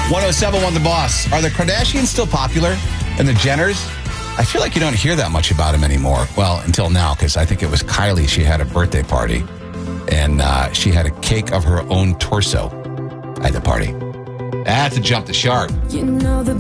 107.1 The Boss. Are the Kardashians still popular? And the Jenners? I feel like you don't hear that much about them anymore. Well, until now, because I think it was Kylie. She had a birthday party, and she had a cake of her own torso at the party. That's a jump the shark.